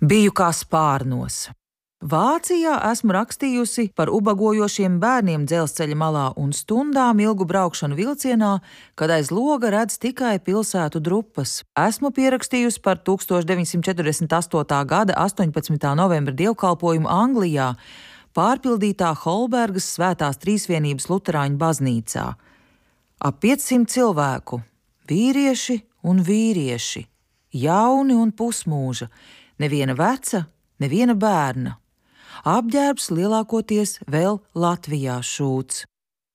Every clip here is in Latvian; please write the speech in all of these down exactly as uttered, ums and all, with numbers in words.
Biju kā spārnos. Vācijā esmu rakstījusi par ubagojošiem bērniem dzelzceļa malā un stundām ilgu braukšanu vilcienā, kad aiz loga redz tikai pilsētu drupas. Esmu pierakstījusi par tūkstoš deviņsimt četrdesmit astotā gada astoņpadsmitā novembra dievkalpojumu Anglijā, pārpildītā Holbergas Svētās Trīsvienības luterāņu baznīcā. Ap piecsimt cilvēku, vīrieši un vīrieši, jauni un pusmūža, neviena veca, neviena bērna. Apģērbs lielākoties vēl Latvijā šūts.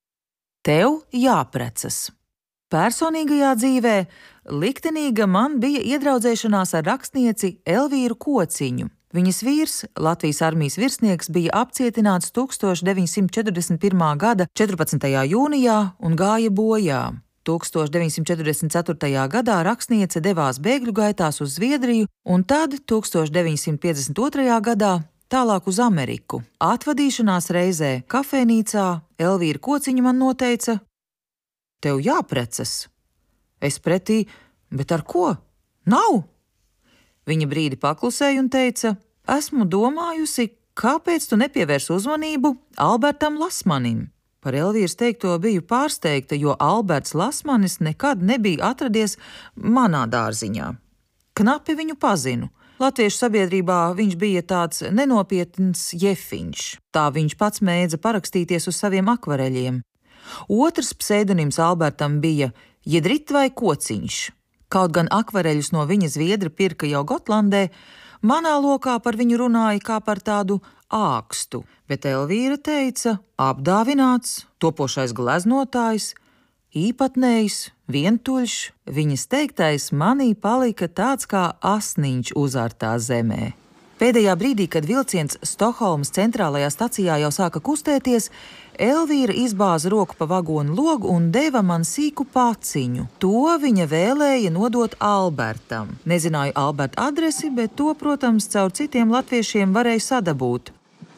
Tev jāprecas. Personīgajā dzīvē liktenīga man bija iedraudzēšanās ar rakstnieci Elvīru Kociņu. Viņas vīrs, Latvijas armijas virsnieks, bija apcietināts tūkstoš deviņsimt četrdesmit pirmā gada četrpadsmitajā jūnijā un gāja bojā. tūkstoš deviņsimt četrdesmit ceturtajā gadā rakstniece devās bēgļu gaitās uz Zviedriju un tad tūkstoš deviņsimt piecdesmit otrajā gadā tālāk uz Ameriku. Atvadīšanās reizē kafejnīcā Elvīra Kociņa man noteica: tev jāprecas. Es pretī: bet ar ko? Nav! Viņa brīdi paklusēja un teica: esmu domājusi, kāpēc tu nepievērs uzmanību Albertam Lasmanim. Par Elvīras teikto biju pārsteigta, jo Alberts Lasmanis nekad nebija atradies manā dārziņā. Knapi viņu pazinu. Latviešu sabiedrībā viņš bija tāds nenopietns jefiņš. Tā viņš pats mēdza parakstīties uz saviem akvareļiem. Otrs pseidonims Albertam bija Jedrit vai Kociņš. Kaut gan akvareļus no viņa zviedra pirka jau Gotlandē, manā lokā par viņu runāja kā par tādu ākstu, bet Elvīra teica: apdāvināts, topošais gleznotājs, īpatnējs, vientuļš, viņas teiktais manī palika tāds kā asniņš uzārtā zemē. Pēdējā brīdī, kad vilciens Stokholmas centrālajā stacijā jau sāka kustēties, Elvīra izbāza roku pa vagonu logu un deva man sīku paciņu. To viņa vēlēja nodot Albertam. Nezināju Alberta adresi, bet to, protams, caur citiem latviešiem varēja sadabūt.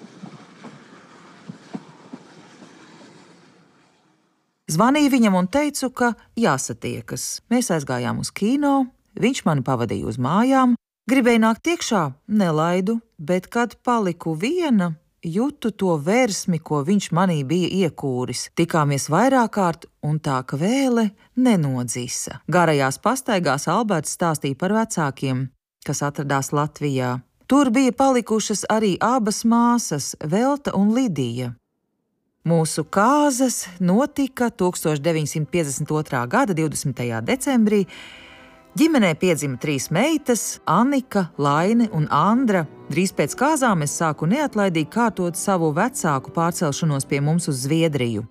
Zvanīju viņam un teicu, ka jāsatiekas. Mēs aizgājām uz kino, viņš mani pavadīja uz mājām. Gribēju nākt iekšā, nelaidu, bet, kad paliku viena, jūtu to versmi, ko viņš manī bija iekūris. Tikāmies vairāk kārt, un tā kvēle nenodzisa. Garajās pastaigās Alberts stāstīja par vecākiem, kas atradās Latvijā. Tur bija palikušas arī abas māsas, Velta un Lidija. Mūsu kāzas notika tūkstoš deviņsimt piecdesmit otrā gada divdesmitajā decembrī. Ģimenē piedzima trīs meitas – Annika, Laine un Andra. Drīz pēc kāzām es sāku neatlaidīgi kārtot savu vecāku pārcelšanos pie mums uz Zviedriju.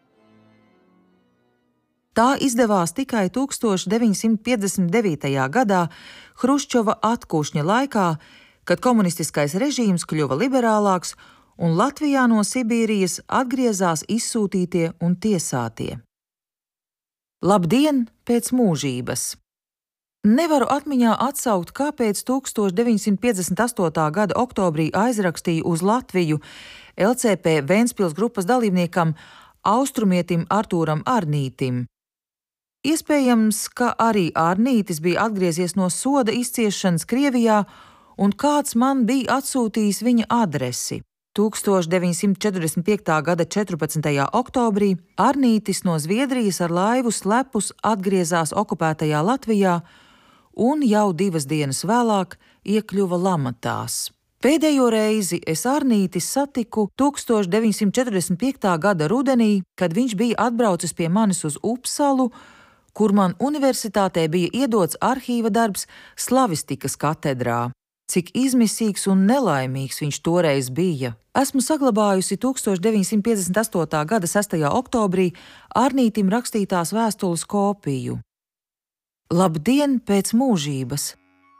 Tā izdevās tikai tūkstoš deviņsimt piecdesmit devītajā gadā Hruščova atkūšņa laikā, kad komunistiskais režīms kļuva liberālāks un Latvijā no Sibīrijas atgriezās izsūtītie un tiesātie. Labdien pēc mūžības! Nevaru atmiņā atsaukt, kāpēc tūkstoš deviņsimt piecdesmit astotā gada oktobrī aizrakstīju uz Latviju L C P Ventspils grupas dalībniekam austrumietim Artūram Arnītim. Iespējams, ka arī Arnītis bija atgriezies no soda izciešanas Krievijā, un kāds man bija atsūtījis viņa adresi. tūkstoš deviņsimt četrdesmit piektā gada četrpadsmitajā oktobrī Arnītis no Zviedrijas ar laivu slepus atgriezās okupētajā Latvijā un jau divas dienas vēlāk iekļuva lamatās. Pēdējo reizi es Arnīti satiku tūkstoš deviņsimt četrdesmit piektā gada rudenī, kad viņš bija atbraucis pie manis uz Upsalu, kur man universitātē bija iedots arhīva darbs slavistikas katedrā. Cik izmisīgs un nelaimīgs viņš toreiz bija. Esmu saglabājusi tūkstoš deviņsimt piecdesmit astotā gada sestajā oktobrī Arnītim rakstītās vēstules kopiju. Labdien pēc mūžības!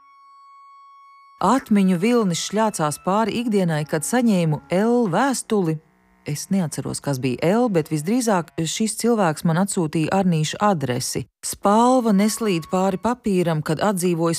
Atmiņu vilnis šļācās pāri ikdienai, kad saņēmu L vēstuli. Es neatceros, kas bija L, bet visdrīzāk šis cilvēks man atsūtīja Arnīša adresi. Spalva neslīd pāri papīram, kad atdzīvojas